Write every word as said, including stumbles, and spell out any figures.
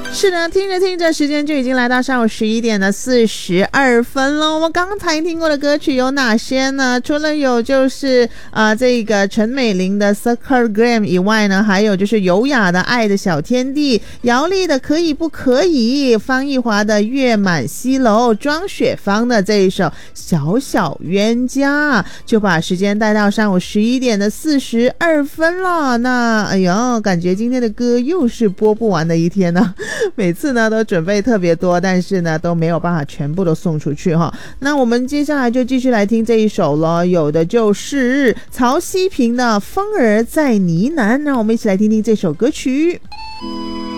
是的，听着听着时间就已经来到上午十一点的四十二分了。我们刚才听过的歌曲有哪些呢？除了有就是呃这个陈美玲的 Circlegram 以外呢，还有就是优雅的爱的小天地，姚丽的可以不可以，方逸华的月满西楼，庄雪芳的这一首小小冤家，就把时间带到上午十一点的四十二分了。那哎呦，感觉今天的歌又是播不完的一天呢。每次呢都准备特别多，但是呢都没有办法全部都送出去哈。那我们接下来就继续来听这一首了，有的就是曹希平的《风儿在呢喃》，让我们一起来听听这首歌曲。